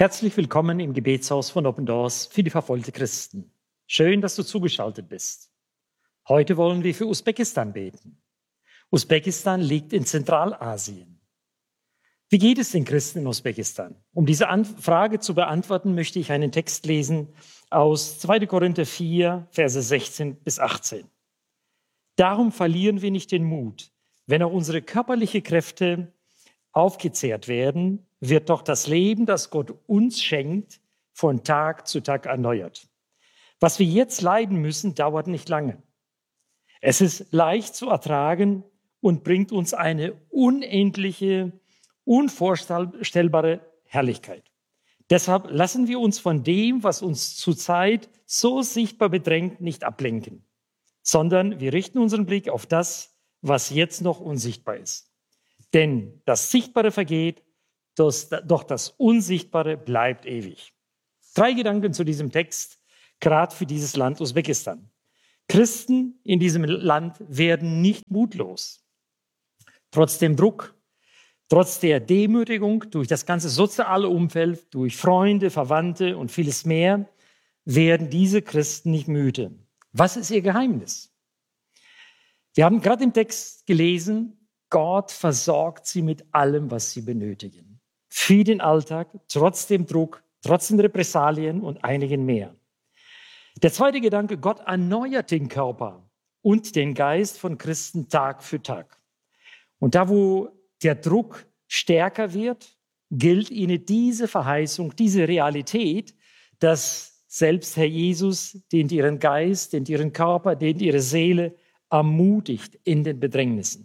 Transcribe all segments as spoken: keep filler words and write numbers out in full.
Herzlich willkommen im Gebetshaus von Open Doors für die verfolgten Christen. Schön, dass du zugeschaltet bist. Heute wollen wir für Usbekistan beten. Usbekistan liegt in Zentralasien. Wie geht es den Christen in Usbekistan? Um diese Frage zu beantworten, möchte ich einen Text lesen aus zweiter Korinther vier, Verse sechzehn bis achtzehn. Darum verlieren wir nicht den Mut. Wenn auch unsere körperlichen Kräfte aufgezehrt werden, wird doch das Leben, das Gott uns schenkt, von Tag zu Tag erneuert. Was wir jetzt leiden müssen, dauert nicht lange. Es ist leicht zu ertragen und bringt uns eine unendliche, unvorstellbare Herrlichkeit. Deshalb lassen wir uns von dem, was uns zurzeit so sichtbar bedrängt, nicht ablenken, sondern wir richten unseren Blick auf das, was jetzt noch unsichtbar ist. Denn das Sichtbare vergeht, doch das Unsichtbare bleibt ewig. Drei Gedanken zu diesem Text, gerade für dieses Land Usbekistan. Christen in diesem Land werden nicht mutlos. Trotz dem Druck, trotz der Demütigung durch das ganze soziale Umfeld, durch Freunde, Verwandte und vieles mehr, werden diese Christen nicht müde. Was ist ihr Geheimnis? Wir haben gerade im Text gelesen, Gott versorgt sie mit allem, was sie benötigen. Für den Alltag, trotz dem Druck, trotz den Repressalien und einigen mehr. Der zweite Gedanke, Gott erneuert den Körper und den Geist von Christen Tag für Tag. Und da, wo der Druck stärker wird, gilt ihnen diese Verheißung, diese Realität, dass selbst Herr Jesus, den ihren Geist, den ihren Körper, den ihre Seele ermutigt in den Bedrängnissen.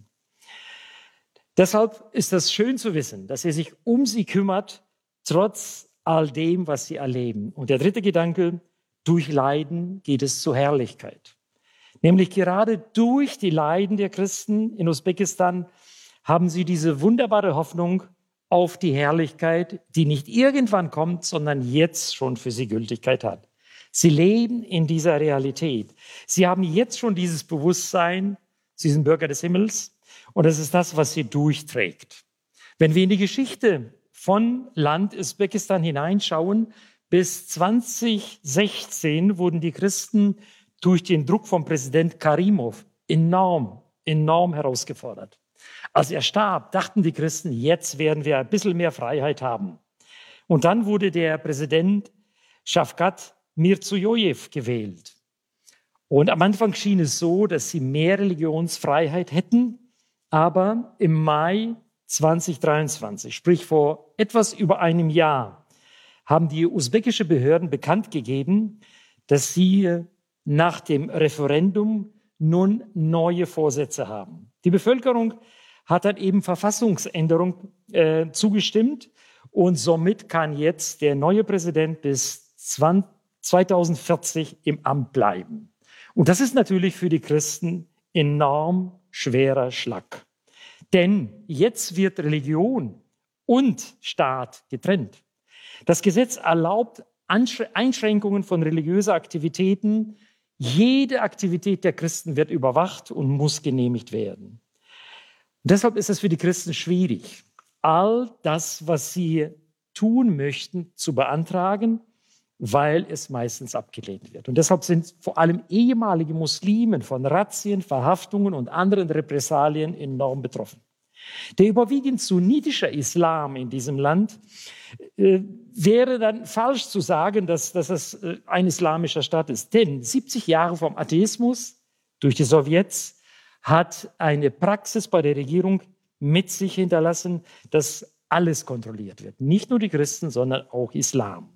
Deshalb ist es schön zu wissen, dass er sich um sie kümmert, trotz all dem, was sie erleben. Und der dritte Gedanke, durch Leiden geht es zur Herrlichkeit. Nämlich gerade durch die Leiden der Christen in Usbekistan haben sie diese wunderbare Hoffnung auf die Herrlichkeit, die nicht irgendwann kommt, sondern jetzt schon für sie Gültigkeit hat. Sie leben in dieser Realität. Sie haben jetzt schon dieses Bewusstsein, sie sind Bürger des Himmels. Und das ist das, was sie durchträgt. Wenn wir in die Geschichte von Land Usbekistan hineinschauen, bis zwanzig sechzehn wurden die Christen durch den Druck von Präsident Karimov enorm, enorm herausgefordert. Als er starb, dachten die Christen, jetzt werden wir ein bisschen mehr Freiheit haben. Und dann wurde der Präsident Shavkat Mirziyoyev gewählt. Und am Anfang schien es so, dass sie mehr Religionsfreiheit hätten. Aber im Mai zwanzig dreiundzwanzig, sprich vor etwas über einem Jahr, haben die usbekische Behörden bekannt gegeben, dass sie nach dem Referendum nun neue Vorsätze haben. Die Bevölkerung hat dann eben Verfassungsänderung äh, zugestimmt und somit kann jetzt der neue Präsident bis zweitausendvierzig im Amt bleiben. Und das ist natürlich für die Christen enorm schwerer Schlag. Denn jetzt wird Religion und Staat getrennt. Das Gesetz erlaubt Einschränkungen von religiöser Aktivitäten. Jede Aktivität der Christen wird überwacht und muss genehmigt werden. Und deshalb ist es für die Christen schwierig, all das, was sie tun möchten, zu beantragen, weil es meistens abgelehnt wird. Und deshalb sind vor allem ehemalige Muslimen von Razzien, Verhaftungen und anderen Repressalien enorm betroffen. Der überwiegend sunnitische Islam in diesem Land äh, wäre dann falsch zu sagen, dass, dass es äh, ein islamischer Staat ist. Denn siebzig Jahre vom Atheismus durch die Sowjets hat eine Praxis bei der Regierung mit sich hinterlassen, dass alles kontrolliert wird. Nicht nur die Christen, sondern auch Islam.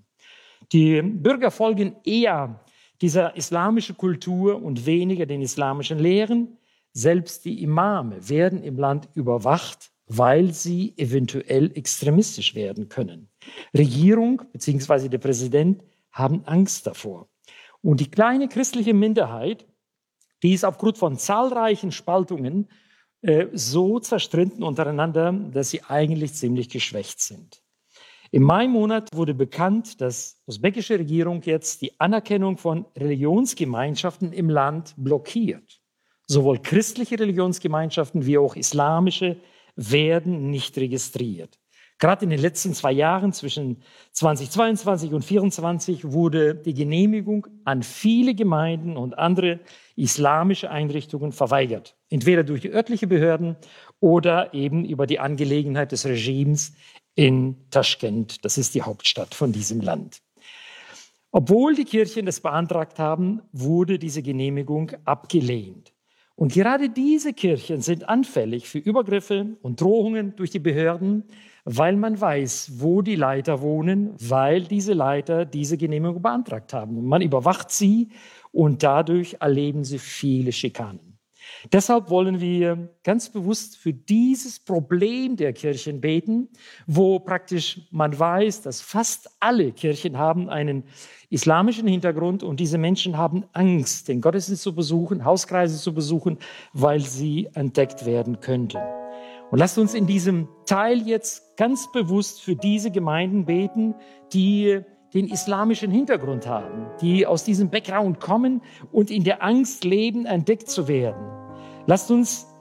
Die Bürger folgen eher dieser islamischen Kultur und weniger den islamischen Lehren. Selbst die Imame werden im Land überwacht, weil sie eventuell extremistisch werden können. Regierung bzw. der Präsident haben Angst davor. Und die kleine christliche Minderheit, die ist aufgrund von zahlreichen Spaltungen äh, so zerstritten untereinander, dass sie eigentlich ziemlich geschwächt sind. Im Mai-Monat wurde bekannt, dass die usbekische Regierung jetzt die Anerkennung von Religionsgemeinschaften im Land blockiert. Sowohl christliche Religionsgemeinschaften wie auch islamische werden nicht registriert. Gerade in den letzten zwei Jahren, zwischen zweitausendzweiundzwanzig und zweitausendvierundzwanzig, wurde die Genehmigung an viele Gemeinden und andere islamische Einrichtungen verweigert. Entweder durch die örtlichen Behörden oder eben über die Angelegenheit des Regimes in Taschkent. Das ist die Hauptstadt von diesem Land. Obwohl die Kirchen das beantragt haben, wurde diese Genehmigung abgelehnt. Und gerade diese Kirchen sind anfällig für Übergriffe und Drohungen durch die Behörden, weil man weiß, wo die Leiter wohnen, weil diese Leiter diese Genehmigung beantragt haben. Und man überwacht sie und dadurch erleben sie viele Schikanen. Deshalb wollen wir ganz bewusst für dieses Problem der Kirchen beten, wo praktisch man weiß, dass fast alle Kirchen haben einen islamischen Hintergrund und diese Menschen haben Angst, den Gottesdienst zu besuchen, Hauskreise zu besuchen, weil sie entdeckt werden könnten. Und lasst uns in diesem Teil jetzt ganz bewusst für diese Gemeinden beten, die den islamischen Hintergrund haben, die aus diesem Background kommen und in der Angst leben, entdeckt zu werden. Lasst uns